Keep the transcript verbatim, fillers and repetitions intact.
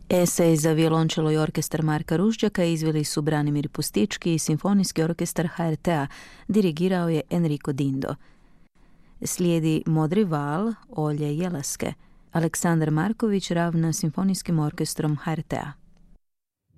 Esej za violončelo i orkestar Marka Ružđaka izveli su Branimir Pustički i Simfonijski orkestar H R T-a, dirigirao je Enrico Dindo. Slijedi Modri val Olje Jelaske. Aleksandar Marković ravna Simfonijskim orkestrom H R T-a.